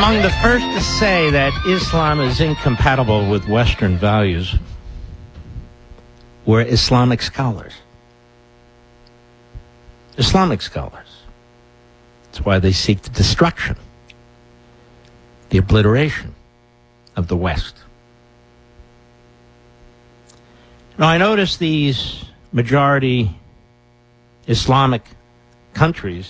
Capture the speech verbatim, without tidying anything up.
Among the first to say that Islam is incompatible with Western values were Islamic scholars. Islamic scholars. That's why they seek the destruction, the obliteration of the West. Now, I notice these majority Islamic countries